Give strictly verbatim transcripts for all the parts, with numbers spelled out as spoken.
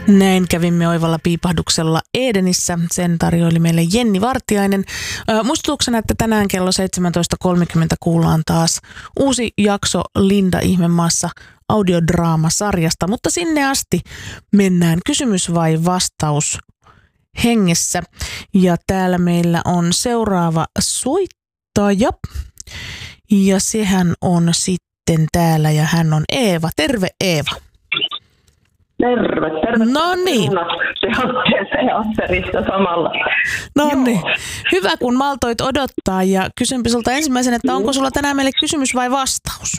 Näin kävimme oivalla piipahduksella Edenissä. Sen tarjoili meille Jenni Vartiainen. Muistutuksena, että tänään kello seitsemäntoista kolmekymmentä kuullaan taas uusi jakso Linda Ihmemaassa audiodraamasarjasta, mutta sinne asti mennään kysymys vai vastaus hengessä. Ja täällä meillä on seuraava soittaja ja sehän on sitten täällä ja hän on Eeva. Terve Eeva. Terve, terve. No niin. Teatterista samalla. No niin. Hyvä, kun maltoit odottaa ja kysynpä sulta ensimmäisen, että onko sulla tänään meille kysymys vai vastaus?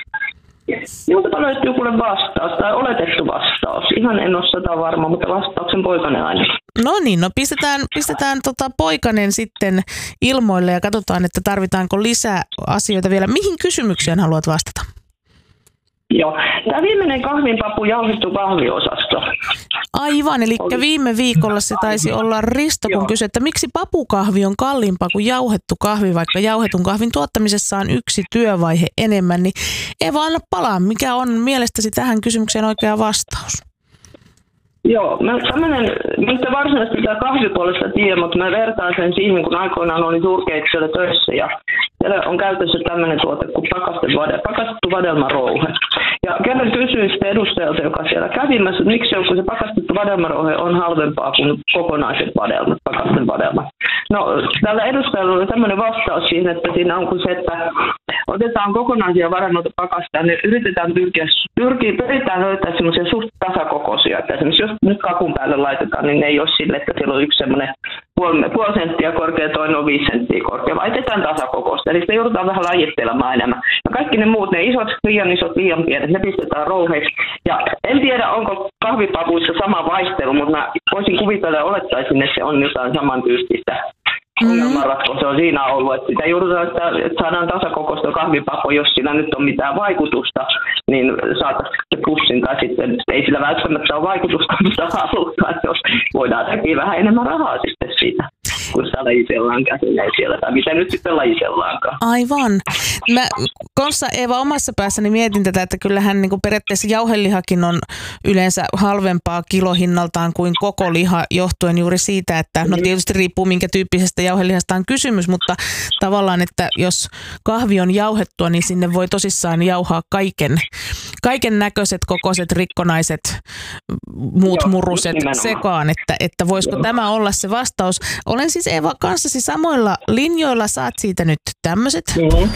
Minulta löytyy kuule vastaus tai oletettu vastaus. Ihan en ole sata varma, mutta vastauksen poikainen aina. No niin, no pistetään, pistetään tota poikanen sitten ilmoille ja katsotaan, että tarvitaanko lisää asioita vielä. Mihin kysymykseen haluat vastata? Joo, tämä viimeinen kahvinpapu jauhettu kahviosasto. Aivan, eli Oli. viime viikolla se taisi olla Risto, kun kysyi, että miksi papukahvi on kalliimpaa kuin jauhettu kahvi, vaikka jauhetun kahvin tuottamisessa on yksi työvaihe enemmän, niin Eeva, anna palaa. Mikä on mielestäsi tähän kysymykseen oikea vastaus? Joo, mä, tämmönen, mä nyt varsinaisesti sitä kahvipuolesta tiedä, mutta mä vertaan sen siihen, kun aikoinaan olin suurkeittiöllä töissä ja siellä on käytössä tämmöinen tuote kuin pakastevade, pakastettu vadelmarouhe. Ja kerran kysyin sitten edustajalta, joka siellä kävi, mä sanoin, miksi on, kun se pakastettu vadelmarouhe on halvempaa kuin kokonaiset vadelmat, pakastevadelmat. No, tällä edustajalla oli tämmöinen vastaus siihen, että siinä on kuin se, että otetaan kokonaisia vadelmoita pakastaa, niin yritetään pyrkiä, pyrkiä pyritään löytää semmoisia suht tasakokoisia, että esimerkiksi jos nyt kakun päälle laitetaan, niin ne ei ole sille, että siellä on yksi semmoinen puoli, puoli senttiä korkea, toinen on viisi senttiä korkea. Laitetaan tasakokoista, eli sitä joudutaan vähän lajittelemaan enemmän. Ja kaikki ne muut, ne isot, liian isot, liian pienet, ne pistetään rouheiksi. Ja en tiedä, onko kahvipapuissa sama vaihtelu, mutta mä voisin kuvitella ja olettaisin, että se on jotain samantyyppistä. Ongelmanratko se on siinä ollut, että sitä joudutaan, että saadaan tasakokoista kahvipapua, jos sillä nyt on mitään vaikutusta, niin saataisiin pussin tai sitten ei sillä välttämättä ole vaikutusta, mutta halutaan, jos voidaan tehdä vähän enemmän rahaa sitten siitä, kun sitä lajitellaan käsillä siellä, tai mitä nyt sitten lajitellaankaan. Aivan. Mä kanssa Eeva omassa päässäni mietin tätä, että kyllähän niin kuin periaatteessa jauhelihakin on yleensä halvempaa kilohinnaltaan kuin koko liha, johtuen juuri siitä, että no tietysti riippuu minkä tyyppisestä jauhelihasta on kysymys, mutta tavallaan, että jos kahvi on jauhettua, niin sinne voi tosissaan jauhaa kaiken, kaiken näköiset, kokoiset, rikkonaiset, muut Joo, muruset sekaan, että, että voisiko Joo. tämä olla se vastaus. Olen siis Eeva kanssasi samoilla linjoilla, saat siitä nyt tämmöiset. Mm-hmm.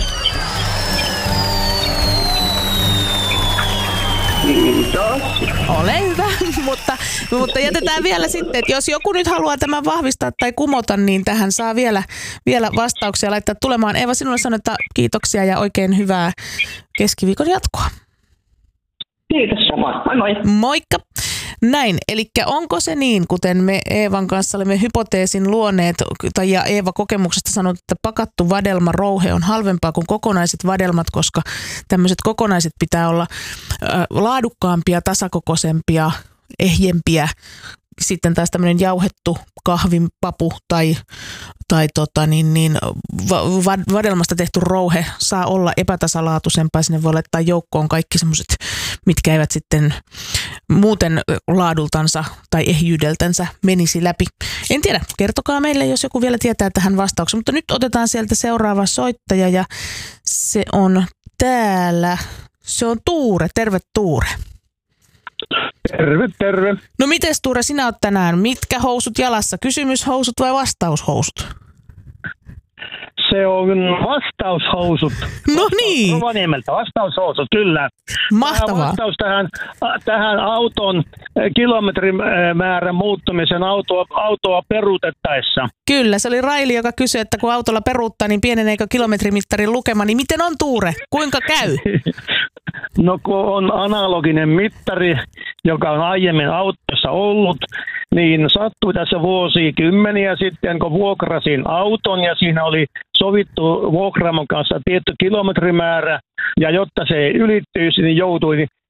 Kiitos. Ole hyvä, mutta, mutta jätetään vielä sitten, että jos joku nyt haluaa tämän vahvistaa tai kumota, niin tähän saa vielä, vielä vastauksia laittaa tulemaan. Eeva, sinulle sanon, että kiitoksia ja oikein hyvää keskiviikon jatkoa. Kiitos samoin. Moi moi. Moikka. Näin, eli onko se niin, kuten me Eevan kanssa olemme hypoteesin luoneet, tai ja Eeva kokemuksesta sanoi, että pakattu vadelmarouhe on halvempaa kuin kokonaiset vadelmat, koska tämmöiset kokonaiset pitää olla äh, laadukkaampia, tasakokoisempia, ehjempiä. Sitten taas tämmöinen jauhettu kahvinpapu tai, tai tota niin, niin, va, va, vadelmasta tehty rouhe saa olla epätasalaatuisempaa. Sinne voi laittaa joukkoon kaikki semmoiset, mitkä eivät sitten muuten laadultansa tai ehjyydeltänsä menisi läpi. En tiedä, kertokaa meille, jos joku vielä tietää tähän vastauksen. Mutta nyt otetaan sieltä seuraava soittaja ja se on täällä. Se on Tuure. Terve Tuure. Terve, terve. No mites Tuure, sinä oot tänään? Mitkä housut jalassa? Kysymyshousut vai vastaushousut? Se on vastaushousut. No niin. Rovaniemeltä vastaushousut, kyllä. Mahtavaa. Vastaus tähän, tähän auton kilometrimäärän muuttumisen autoa, autoa peruutettaessa. Kyllä, se oli Raili, joka kysyi, että kun autolla peruuttaa, niin pieneneekö kilometrimittarin lukema. Niin miten on Tuure? Kuinka käy? No kun on analoginen mittari, joka on aiemmin autossa ollut, niin sattui tässä vuosikymmeniä sitten, kun vuokrasin auton ja siinä oli sovittu vuokraamon kanssa tietty kilometrimäärä ja jotta se ei ylittyisi, niin joutui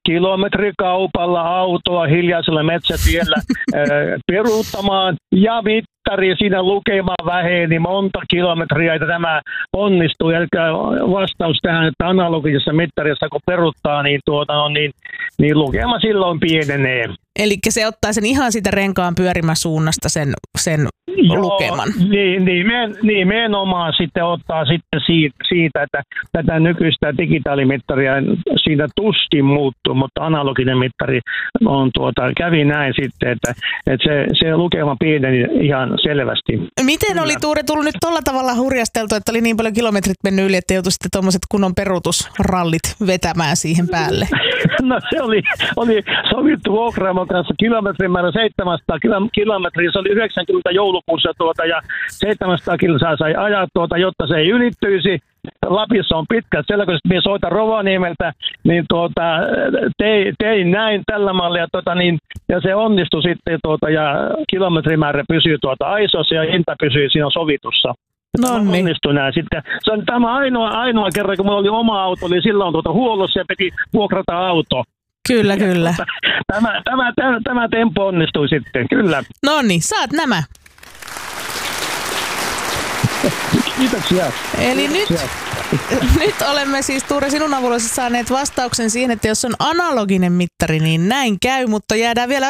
kilometrikaupalla autoa hiljaisella metsätiellä äh, peruuttamaan ja mittari siinä lukema väheni monta kilometriä, että tämä onnistuu. Eli vastaus tähän, että analogisessa mittarissa kun peruuttaa, niin, tuota, no, niin, niin lukema silloin pienenee. Eli se ottaa sen ihan siitä renkaan pyörimäsuunnasta sen, sen Joo, lukeman. Niin, nimen, nimenomaan sitten ottaa sitten siitä, siitä, että tätä nykyistä digitaalimittaria siinä tuskin muuttuu, mutta analoginen mittari on tuota, kävi näin sitten, että, että se, se lukema pieneni ihan selvästi. Miten Kyllä. oli Tuure tullut nyt tuolla tavalla hurjasteltu, että oli niin paljon kilometrit mennyt yli, että joutui sitten tuommoiset kunnon peruutusrallit vetämään siihen päälle? No se oli, oli sovittu vuokraamon kanssa kilometrimäärä seitsemänsataa kilometriä, se oli yhdeksänkymmentä joulukuussa tuota, ja seitsemänsataa kilsaa sai ajaa tuota, jotta se ei ylittyisi. Lapissa on pitkät selkoiset, minä soitan Rovaniemeltä, niin tuota, tein, tein näin tällä mallilla, tuota, niin, ja se onnistui sitten, tuota, ja kilometrimäärä pysyy tuota aisossa ja hinta pysyy siinä sovitussa. No niin. Onnistui näin. Sitten se on tämä ainoa, ainoa kerran, kun minulla oli oma auto, oli silloin tuota huollossa ja piti vuokrata auto. Kyllä, ja kyllä. Tuota, tämä, tämä, tämä, tämä tempo onnistui sitten, kyllä. No niin, saat nämä. Kiitoksia. Eli nyt, nyt olemme siis Tuure sinun avulla saaneet vastauksen siihen, että jos on analoginen mittari, niin näin käy, mutta jäädään vielä